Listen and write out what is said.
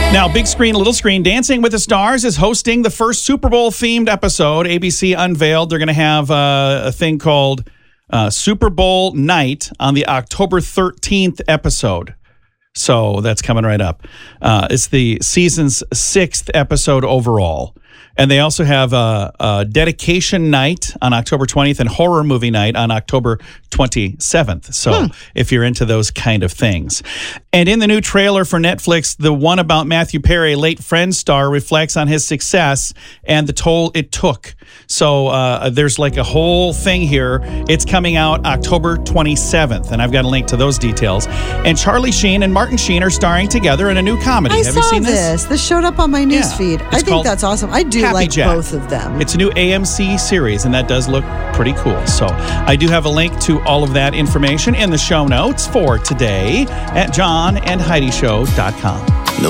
Now, big screen, little screen, Dancing with the Stars is hosting the first Super Bowl themed episode. ABC unveiled they're going to have a thing called Super Bowl Night on the October 13th episode. So that's coming right up. It's the season's 6th episode overall. And they also have a dedication night on October 20th and horror movie night on October 27th. So if you're into those kind of things. And in the new trailer for Netflix, the one about Matthew Perry, late Friends star, reflects on his success and the toll it took. So there's like a whole thing here. It's coming out October 27th. And I've got a link to those details. And Charlie Sheen and Martin Sheen are starring together in a new comedy. Have you seen this? This showed up on my news feed. I think that's awesome. I do like Jack. both of them. It's a new AMC series, and that does look pretty cool. So I do have a link to all of that information in the show notes for today at johnandheidishow.com.